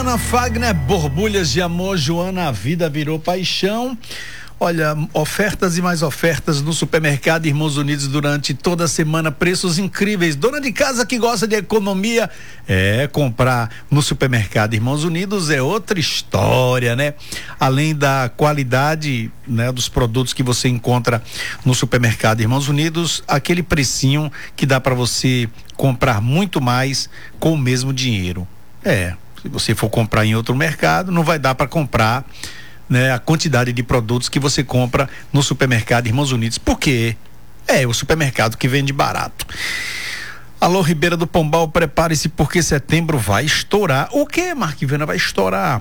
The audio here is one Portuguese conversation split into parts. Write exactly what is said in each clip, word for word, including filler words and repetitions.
Joana Fagner, borbulhas de amor. Joana, a vida virou paixão. Olha, ofertas e mais ofertas no supermercado Irmãos Unidos durante toda a semana, preços incríveis. Dona de casa que gosta de economia, é, comprar no supermercado Irmãos Unidos é outra história, né? Além da qualidade, né, dos produtos que você encontra no supermercado Irmãos Unidos, aquele precinho que dá para você comprar muito mais com o mesmo dinheiro. É, se você for comprar em outro mercado, não vai dar para comprar, né, a quantidade de produtos que você compra no supermercado Irmãos Unidos. Por quê? É o supermercado que vende barato. Alô, Ribeira do Pombal, prepare-se porque setembro vai estourar. O que, Marquivena, vai estourar?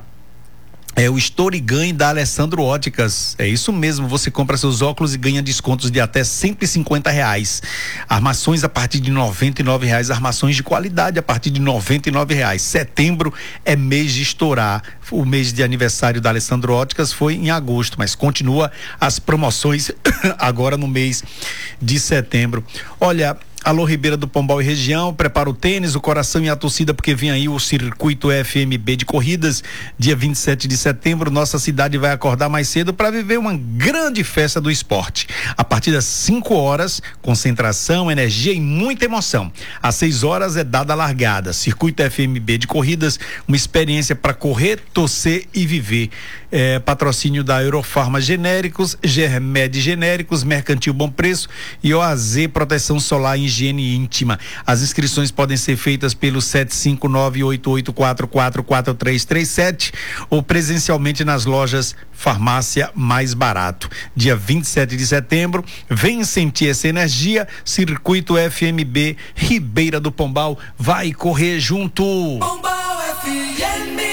É o Estoure e Ganhe da Alessandro Óticas. É isso mesmo, você compra seus óculos e ganha descontos de até cento e cinquenta reais. Armações a partir de noventa e nove reais, armações de qualidade a partir de noventa e nove reais. Setembro é mês de estourar. O mês de aniversário da Alessandro Óticas foi em agosto, mas continua as promoções agora no mês de setembro. Olha, alô, Ribeira do Pombal e região, prepara o tênis, o coração e a torcida, porque vem aí o Circuito F M B de corridas, dia vinte e sete de setembro. Nossa cidade vai acordar mais cedo para viver uma grande festa do esporte. A partir das cinco horas, concentração, energia e muita emoção. Às seis horas é dada a largada. Circuito F M B de corridas, uma experiência para correr, torcer e viver. É, patrocínio da Eurofarma Genéricos, Germed Genéricos, Mercantil Bom Preço e O A Z Proteção Solar e Higiene Íntima. As inscrições podem ser feitas pelo sete cinco nove, oito oito quatro quatro, quatro três três sete ou presencialmente nas lojas Farmácia Mais Barato. Dia vinte e sete de setembro, vem sentir essa energia. Circuito F M B Ribeira do Pombal, vai correr junto. Pombal F M.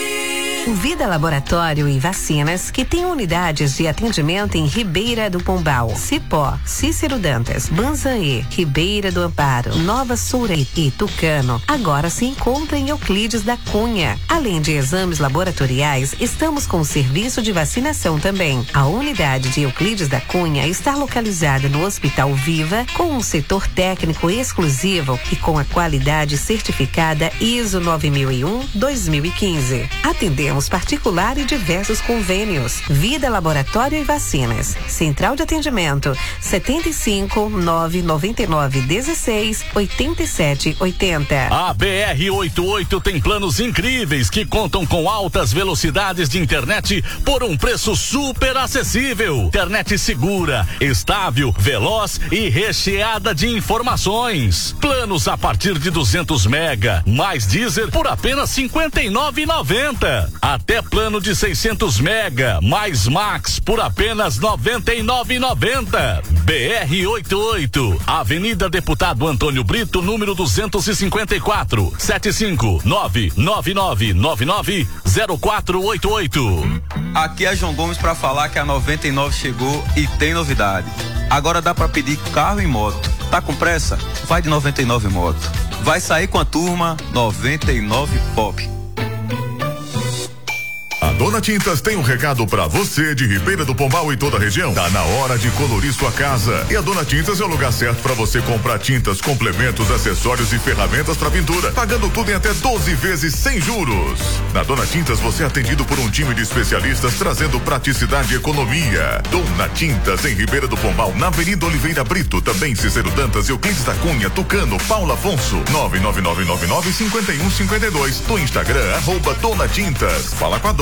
O Vida Laboratório e Vacinas, que tem unidades de atendimento em Ribeira do Pombal, Cipó, Cícero Dantas, Banzaê, Ribeira do Amparo, Nova Sourei e Tucano, agora se encontra em Euclides da Cunha. Além de exames laboratoriais, estamos com o serviço de vacinação também. A unidade de Euclides da Cunha está localizada no Hospital Viva, com um setor técnico exclusivo e com a qualidade certificada I S O nove mil e um dois mil e quinze. Atendemos particular e diversos convênios. Vida Laboratório e Vacinas. Central de atendimento setenta e cinco, nove noventa e nove, dezesseis, oitenta e sete, oitenta. A B R oitenta e oito tem planos incríveis que contam com altas velocidades de internet por um preço super acessível. Internet segura, estável, veloz e recheada de informações. Planos a partir de duzentos mega, mais Deezer por apenas cinquenta e nove reais e noventa centavos. Até plano de seiscentos mega, mais Max por apenas noventa e nove reais e noventa centavos. B R oitenta e oito, Avenida Deputado Antônio Brito, número duzentos e cinquenta e quatro, sete cinco nove nove nove nove nove zero quatro oito oito. Aqui é João Gomes para falar que a noventa e nove chegou e tem novidade. Agora dá para pedir carro e moto. Tá com pressa? Vai de noventa e nove Moto. Vai sair com a turma noventa e nove Pop. A Dona Tintas tem um recado pra você de Ribeira do Pombal e toda a região. Tá na hora de colorir sua casa. E a Dona Tintas é o lugar certo pra você comprar tintas, complementos, acessórios e ferramentas pra pintura, pagando tudo em até doze vezes sem juros. Na Dona Tintas você é atendido por um time de especialistas trazendo praticidade e economia. Dona Tintas em Ribeira do Pombal, na Avenida Oliveira Brito, também Cícero Dantas, Euclides da Cunha, Tucano, Paula Afonso, nove nove nove nove nove cinco um cinco dois. Do Instagram, arroba Dona Tintas. Fala com a